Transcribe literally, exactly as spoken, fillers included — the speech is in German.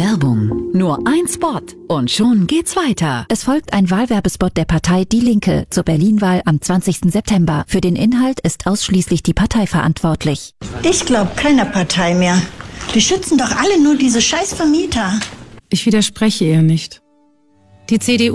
Werbung. Nur ein Spot und schon geht's weiter. Es folgt ein Wahlwerbespot der Partei Die Linke zur Berlin-Wahl am zwanzigsten September. Für den Inhalt ist ausschließlich die Partei verantwortlich. Ich glaube keiner Partei mehr. Die schützen doch alle nur diese scheiß Vermieter. Ich widerspreche ihr nicht. Die C D U